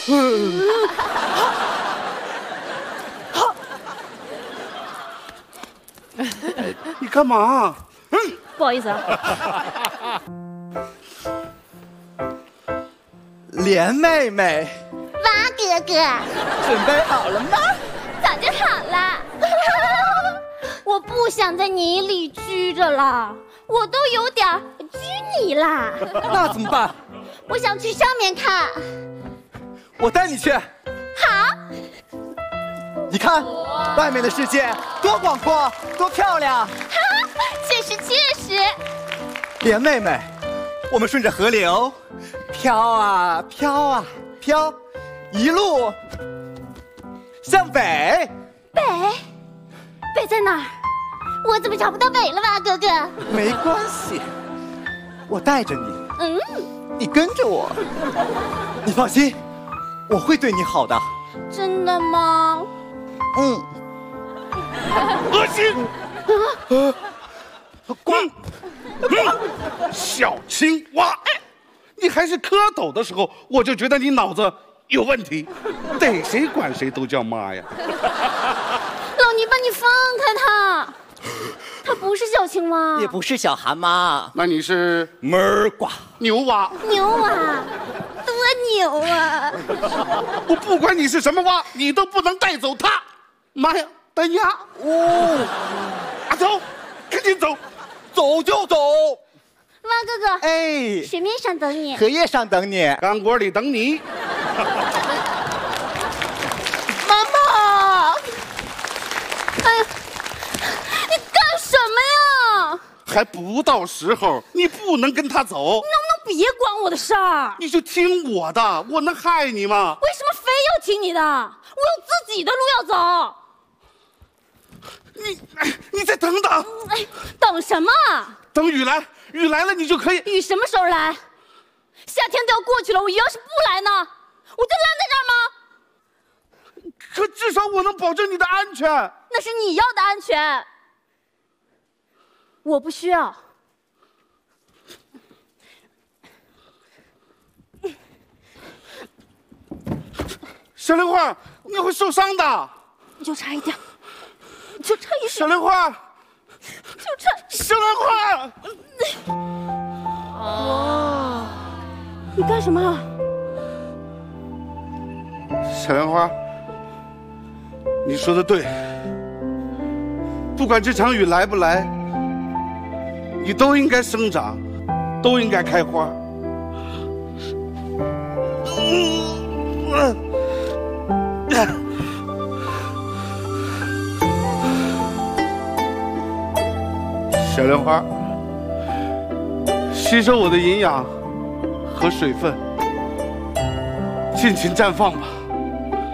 你干嘛？ 不好意思啊。 莲妹妹， 蛙哥哥， 准备好了吗？ 早就好了。我不想在泥里居着了，我都有点拘泥啦。 那怎么办？ 我想去上面看。 我带你去。 好。 你看，外面的世界多广阔，多漂亮。 确实。 莲妹妹，我们顺着河流飘啊飘啊飘，一路向北。 北在哪儿？我怎么找不到北了，蛙哥哥？ 没关系，我带着你。你跟着我。你放心，我会对你好的。 真的吗？ 恶心！小青蛙，你还是蝌蚪的时候，我就觉得你脑子有问题，逮谁管谁都叫妈呀！ 老泥巴，你放开他，他不是小青蛙， 也不是小蛤蟆， 那你是门儿呱牛蛙？ 牛蛙，多牛啊！ 我不管你是什么蛙，你都不能带走它！妈呀，单鸭！走，赶紧走， 走就走。 蛙哥哥， 哎， 水面上等你， 荷叶上等你。 干锅里等你。 妈妈， 哎呀，你干什么呀？ 还不到时候，你不能跟他走， 能不能别管我的事儿？ 你就听我的，我能害你吗？ 为什么非要听你的？我有自己的路要走。 你再等等， 等什么？ 等雨来，雨来了你就可以。 雨什么时候来？夏天都要过去了，我雨要是不来呢，我就烂在这儿吗？ 可至少我能保证你的安全。 那是你要的安全，我不需要。 小莲花，你会受伤的。 就差一点，就差一点。 小莲花， 就差小莲花。 哦，你干什么？ 小莲花，你说的对，不管这场雨来不来，你都应该生长，都应该开花。小莲花，吸收我的营养和水分，尽情绽放吧。